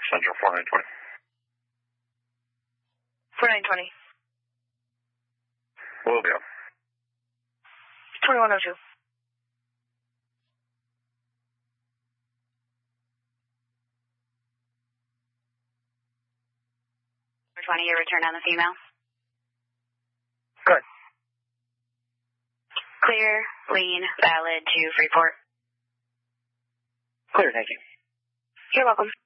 Central 4920. 4920. Will be up. 2102. 20, your return on the female. Good. Clear, lean, valid to Freeport. Clear, thank you. You're welcome.